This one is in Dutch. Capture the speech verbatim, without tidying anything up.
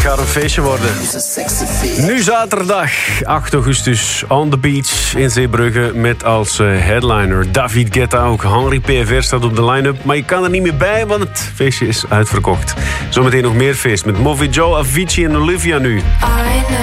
gaat een feestje worden. Nu zaterdag, acht augustus, on the beach in Zeebrugge... met als uh, headliner David Guetta. Ook Henry P V R staat op de line-up. Maar je kan er niet meer bij, want het feestje is uitverkocht. Zometeen nog meer feest met Movi Joe, Avicii en Olivia nu. I know